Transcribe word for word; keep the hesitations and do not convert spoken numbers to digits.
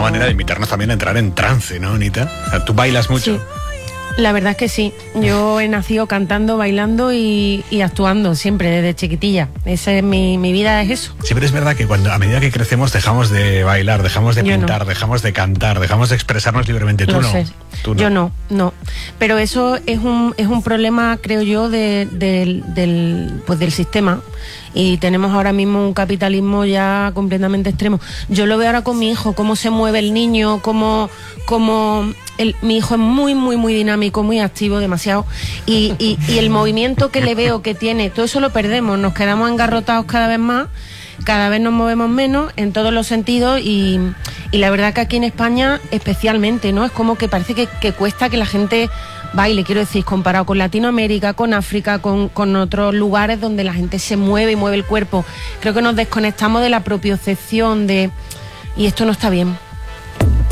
manera de invitarnos también a entrar en trance, ¿no, Anita? O sea, ¿tú bailas mucho? Sí. La verdad es que sí. Yo he nacido cantando, bailando y, y actuando siempre, desde chiquitilla. Esa es mi, mi vida, es eso. Sí, pero es verdad que cuando a medida que crecemos dejamos de bailar, dejamos de Yo pintar, no. dejamos de cantar, dejamos de expresarnos libremente. Tú Lo no. sé. Tú no. Yo no, no. Pero eso es un, es un problema, creo yo, de, del, del, pues del sistema. Y tenemos ahora mismo un capitalismo ya completamente extremo. Yo lo veo ahora con mi hijo, cómo se mueve el niño, cómo, cómo el, mi hijo es muy, muy, muy dinámico, muy activo, demasiado. Y, y, y el movimiento que le veo que tiene, todo eso lo perdemos, nos quedamos engarrotados cada vez más, cada vez nos movemos menos en todos los sentidos y, y la verdad que aquí en España especialmente, ¿no? Es como que parece que, que cuesta que la gente baile, quiero decir, comparado con Latinoamérica, con África, con, con otros lugares donde la gente se mueve y mueve el cuerpo. Creo que nos desconectamos de la propiocepción de... y esto no está bien.